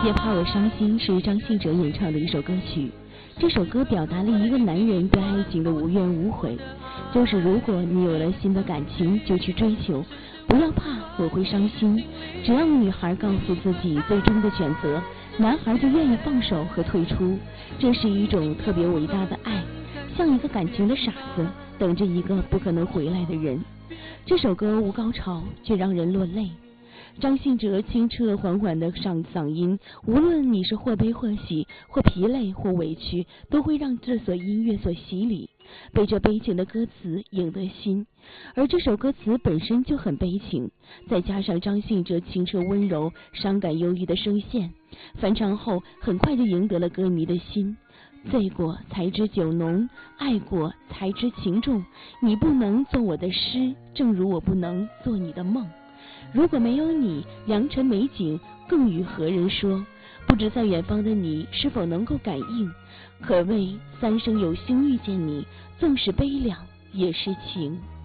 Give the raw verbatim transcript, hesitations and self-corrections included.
别怕我伤心是张信哲演唱的一首歌曲。这首歌表达了一个男人对爱情的无怨无悔，就是如果你有了新的感情就去追求，不要怕我会伤心，只要女孩告诉自己最终的选择，男孩就愿意放手和退出。这是一种特别伟大的爱，像一个感情的傻子等着一个不可能回来的人。这首歌无高潮却让人落泪，张信哲清澈缓缓的上嗓音，无论你是或悲或喜，或疲累或委屈，都会让这首音乐所洗礼，被这悲情的歌词赢得心。而这首歌词本身就很悲情，再加上张信哲清澈温柔、伤感忧郁的声线，翻唱后很快就赢得了歌迷的心。醉过才知酒浓，爱过才知情重，你不能做我的诗，正如我不能做你的梦。如果没有你，良辰美景更与何人说？不知在远方的你是否能够感应？可谓三生有幸遇见你，纵使悲凉也是情。